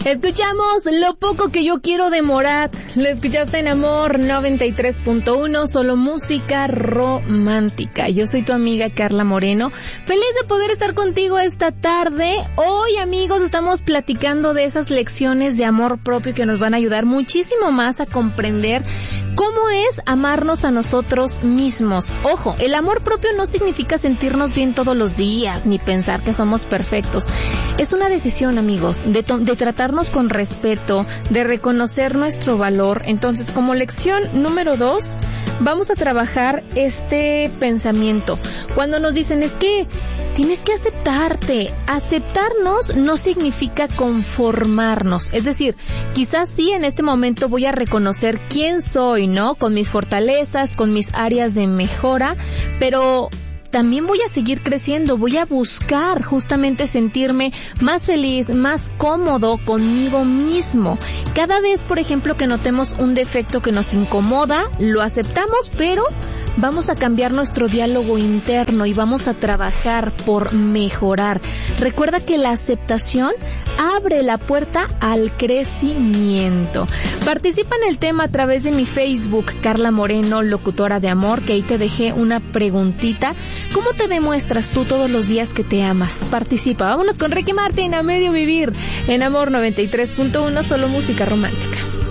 Escuchamos Lo poco que yo quiero de Morat. Lo escuchaste en Amor 93.1, solo música romántica. Yo soy tu amiga Carla Moreno. Feliz de poder estar contigo esta tarde. Hoy, amigos, estamos platicando de esas lecciones de amor propio que nos van a ayudar muchísimo más a comprender cómo es amarnos a nosotros mismos. Ojo, el amor propio no significa sentirnos bien todos los días, ni pensar que somos perfectos. Es una decisión, amigos, de tratarnos con respeto, de reconocer nuestro valor. Entonces, como lección número 2, vamos a trabajar este pensamiento. Cuando nos dicen, es que tienes que aceptarte. Aceptarnos no significa conformarnos. Es decir, quizás sí en este momento voy a reconocer quién soy, ¿no? Con mis fortalezas, con mis áreas de mejora, pero también voy a seguir creciendo, voy a buscar justamente sentirme más feliz, más cómodo conmigo mismo. Cada vez, por ejemplo, que notemos un defecto que nos incomoda, lo aceptamos, pero vamos a cambiar nuestro diálogo interno y vamos a trabajar por mejorar. Recuerda que la aceptación abre la puerta al crecimiento. Participa en el tema a través de mi Facebook, Carla Moreno, locutora de amor, que ahí te dejé una preguntita. ¿Cómo te demuestras tú todos los días que te amas? Participa. Vámonos con Ricky Martin, A Medio Vivir, en Amor 93.1, solo música romántica.